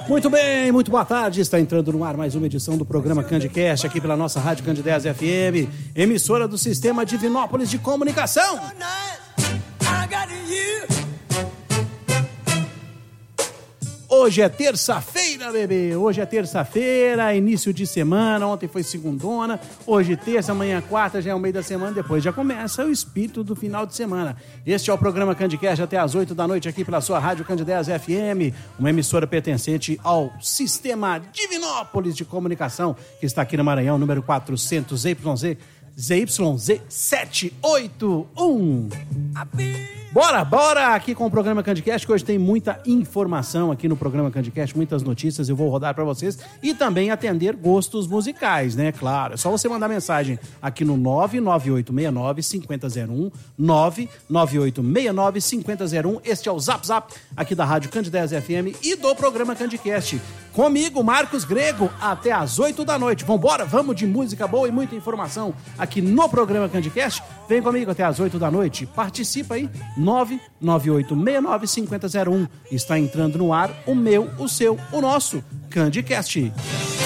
Muito bem, muito boa tarde. Está entrando no ar mais uma edição do programa CandiCast aqui pela nossa Rádio Candidez FM, emissora do Sistema Divinópolis de Comunicação. Hoje é terça-feira, bebê. Hoje é terça-feira, início de semana. Ontem foi segundona, hoje terça, amanhã quarta, já é o meio da semana. Depois já começa o espírito do final de semana. Este é o programa CandiCast até às 8 da noite aqui pela sua Rádio Candidez FM, uma emissora pertencente ao Sistema Divinópolis de Comunicação, que está aqui no Maranhão, número 400 ZYZ781. Bora aqui com o programa CandiCast, que hoje tem muita informação aqui no programa CandiCast, muitas notícias eu vou rodar para vocês e também atender gostos musicais, né? Claro, é só você mandar mensagem aqui no 99869-5001, 99869-5001. Este é o Zap Zap aqui da Rádio Candidez FM e do programa CandiCast. Comigo, Marcos Grego, até às 8 da noite. Vambora, vamos de música boa e muita informação aqui no programa CandiCast. Vem comigo até às 8 da noite. Participa aí, 99869-5001. Está entrando no ar o meu, o seu, o nosso CandiCast.